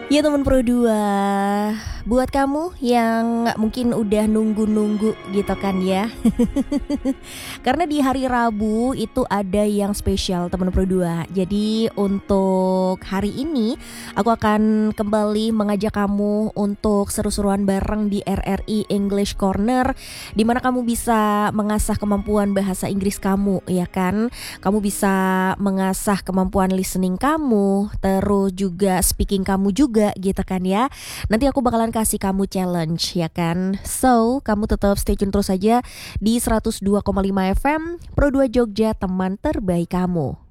Ya teman Pro 2, buat kamu yang mungkin udah nunggu-nunggu gitu kan ya. Karena di hari Rabu itu ada yang spesial teman Pro 2. Jadi untuk hari ini aku akan kembali mengajak kamu untuk seru-seruan bareng di RRI English Corner, di mana kamu bisa mengasah kemampuan bahasa Inggris kamu, ya kan? Kamu bisa mengasah kemampuan listening kamu, terus juga speaking kamu juga gitu kan ya. Nanti aku bakalan kasih kamu challenge ya kan. So, kamu tetap stay tune terus aja di 102,5 FM Pro 2 Jogja, teman terbaik kamu.